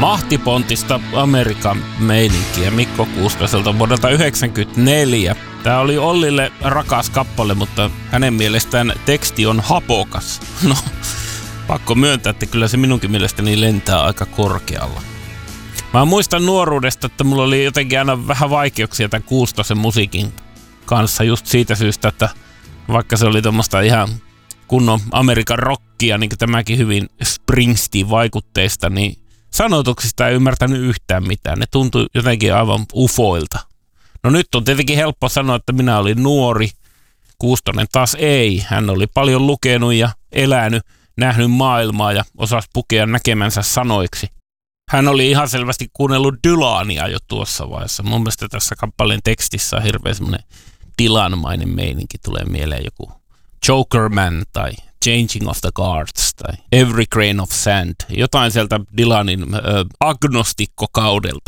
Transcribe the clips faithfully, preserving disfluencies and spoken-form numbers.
Mahtipontista Amerikan meininkiä Mikko Kuustoselta vuodelta yhdeksänkymmentäneljä. Tämä oli Ollille rakas kappale, mutta hänen mielestään teksti on hapokas. No, pakko myöntää, että kyllä se minunkin mielestäni lentää aika korkealla. Mä muistan nuoruudesta, että mulla oli jotenkin aina vähän vaikeuksia tämän Kuustosen musiikin kanssa just siitä syystä, että vaikka se oli tuommoista ihan kunnon Amerikan rockia, niin kuin tämäkin hyvin Springsteen-vaikutteista, niin sanotuksista ei ymmärtänyt yhtään mitään. Ne tuntui jotenkin aivan ufoilta. No nyt on tietenkin helppo sanoa, että minä olin nuori. Kuustonen taas ei. Hän oli paljon lukenut ja elänyt, nähnyt maailmaa ja osasi pukea näkemänsä sanoiksi. Hän oli ihan selvästi kuunnellut Dylania jo tuossa vaiheessa. Mun mielestä tässä kappaleen tekstissä on hirveän semmoinen Dylan-mainen meininki. Tulee mieleen joku Jokerman tai Changing of the Guards tai Every Grain of Sand. Jotain sieltä Dylanin äh, agnostikkokaudelta.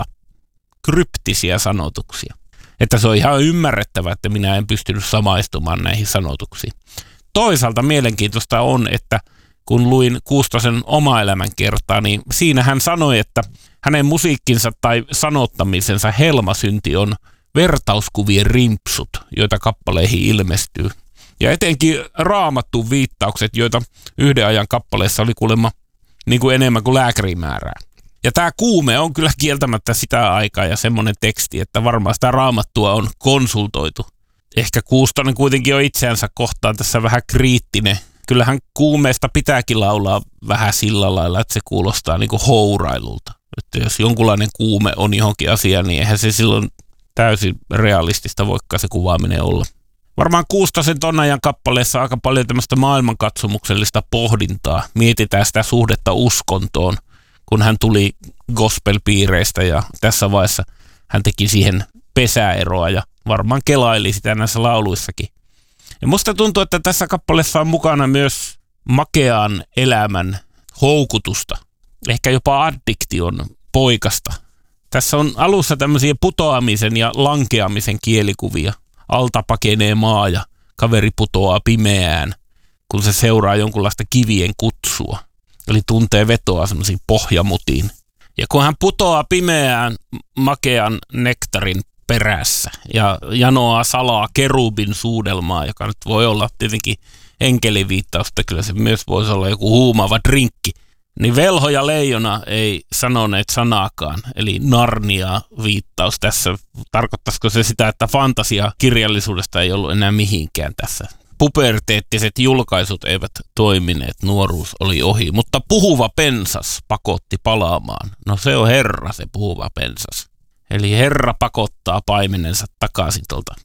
Kryptisiä sanotuksia. Että se on ihan ymmärrettävää, että minä en pystynyt samaistumaan näihin sanotuksiin. Toisaalta mielenkiintoista on, että kun luin Kuustosen oma elämänkertaa, niin siinä hän sanoi, että hänen musiikkinsa tai sanottamisensa helmasynti on vertauskuvien rimpsut, joita kappaleihin ilmestyy. Ja etenkin Raamatun viittaukset, joita yhden ajan kappaleessa oli kuulemma niin kuin enemmän kuin lääkärimäärää. Ja tämä kuume on kyllä kieltämättä sitä aikaa ja semmoinen teksti, että varmaan sitä Raamattua on konsultoitu. Ehkä Kuustonen kuitenkin on itseänsä kohtaan tässä vähän kriittinen. Kyllähän kuumeesta pitääkin laulaa vähän sillä lailla, että se kuulostaa niin kuin hourailulta. Että jos jonkunlainen kuume on johonkin asiaan, niin eihän se silloin täysin realistista voikaan se kuvaaminen olla. Varmaan Kuustosen ton ajan kappaleessa aika paljon tämmöistä maailmankatsomuksellista pohdintaa. Mietitään sitä suhdetta uskontoon, kun hän tuli gospel-piireistä ja tässä vaiheessa hän teki siihen pesäeroa ja varmaan kelaili sitä näissä lauluissakin. Ja musta tuntuu, että tässä kappaleessa on mukana myös makean elämän houkutusta, ehkä jopa addiktion poikasta. Tässä on alussa tämmöisiä putoamisen ja lankeamisen kielikuvia. Alta pakenee maa ja kaveri putoaa pimeään, kun se seuraa jonkunlaista kivien kutsua. Eli tuntee vetoa semmoisiin pohjamutiin. Ja kun hän putoaa pimeään makean nektarin perässä ja janoaa salaa kerubin suudelmaa, joka nyt voi olla tietenkin enkeliviittausta, kyllä se myös voisi olla joku huumaava drinkki, niin velho ja leijona ei sanoneet sanaakaan, eli Narnia-viittaus tässä. Tarkoittaisiko se sitä, että fantasiakirjallisuudesta ei ollut enää mihinkään tässä? Puberteettiset julkaisut eivät toimineet, nuoruus oli ohi, mutta puhuva pensas pakotti palaamaan. No se on Herra, se puhuva pensas. Eli Herra pakottaa paimenensa takaisin tuolta